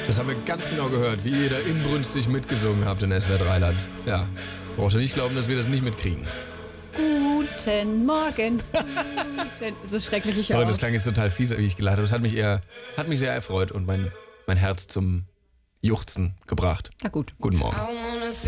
Das haben wir ganz genau gehört, wie ihr da inbrünstig mitgesungen habt in SWR 3 Land. Ja, braucht ihr nicht glauben, dass wir das nicht mitkriegen. Guten Morgen. Es ist schrecklich, ich Sorry, auch. das klang jetzt total fies, wie ich gelacht habe. Das hat mich sehr erfreut und mein Herz zum Juchzen gebracht. Na gut. Guten Morgen.